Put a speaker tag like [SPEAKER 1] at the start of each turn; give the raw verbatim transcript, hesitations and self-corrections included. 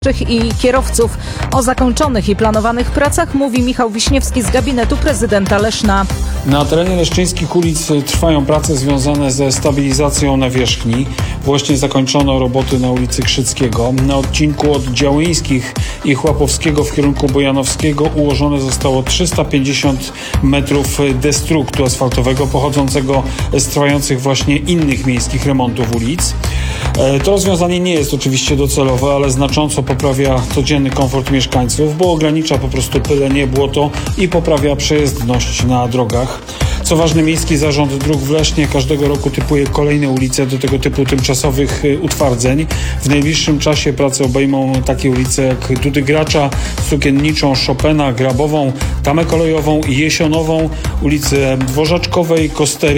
[SPEAKER 1] i kierowców. O zakończonych i planowanych pracach mówi Michał Wiśniewski z gabinetu prezydenta Leszna.
[SPEAKER 2] Na terenie leszczyńskich ulic trwają prace związane ze stabilizacją nawierzchni. Właśnie zakończono roboty na ulicy Krzyckiego. Na odcinku od Działyńskich i Chłapowskiego w kierunku Bojanowskiego ułożone zostało trzysta pięćdziesiąt metrów destruktu asfaltowego pochodzącego z trwających właśnie innych miejskich remontów ulic. To rozwiązanie nie jest oczywiście docelowe, ale znacząco poprawia codzienny komfort mieszkańców, bo ogranicza po prostu pylenie, błoto i poprawia przejezdność na drogach. Co ważne, Miejski Zarząd Dróg w Lesznie każdego roku typuje kolejne ulice do tego typu tymczasowych utwardzeń. W najbliższym czasie prace obejmą takie ulice jak Dudy Gracza, Sukienniczą, Chopina, Grabową, Tamę Kolejową, Jesionową, ulicę Dworzaczkowej, Kostery,